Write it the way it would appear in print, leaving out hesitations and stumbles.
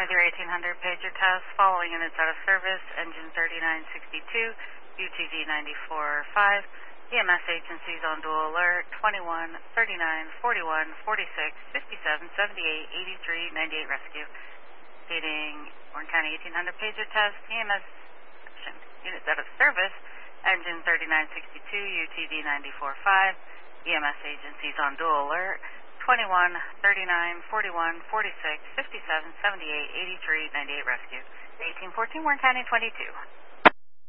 with your 1800 pager test. Following units out of service, engine 3962, UTV 94.5. EMS agencies on dual alert, 21, 39, 41, 46, 57, 78, 83, 98 rescue. Stating Warren County 1800 pager test, EMS units out of service, engine 3962, UTV 94.5. EMS agencies on dual alert, 21, 39, 41, 46, 57, 78, 83, 98 rescue. 1814 Warren County 22.